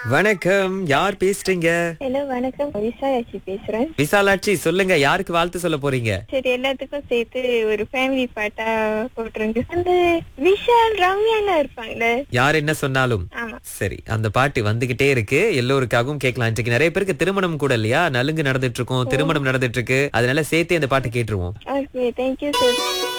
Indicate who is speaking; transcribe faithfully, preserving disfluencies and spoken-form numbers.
Speaker 1: வணக்கம், யார் பேசுறீங்க?
Speaker 2: ஹலோ வணக்கம், விசாலாட்சி பேசுறேன்.
Speaker 1: விசாலாட்சி, சொல்லுங்க, யாருக்கு வாழ்த்து சொல்ல போறீங்க?
Speaker 2: சரி, எல்லாத்துக்கும் சேர்த்து ஒரு ஃபேமிலி பாட்டா போட்டுருங்க. அந்த விஷால் ரம்யாலாம் இருப்பாங்கல்ல.
Speaker 1: யார் என்ன சொன்னாலும்
Speaker 2: ஆமா.
Speaker 1: சரி, அந்த பாட்டு வந்துகிட்டே இருக்கு. எல்லோருக்காகவும் கேட்கலாம். இன்றைக்கு நிறைய பேருக்கு திருமணம் கூட இல்லையா? நலுங்கு நடந்துட்டு இருக்கும், திருமணம் நடந்துட்டு இருக்கு. அதனால சேர்த்து அந்த பாட்டு கேட்டுருவோம்.
Speaker 2: Okay, thank you sir.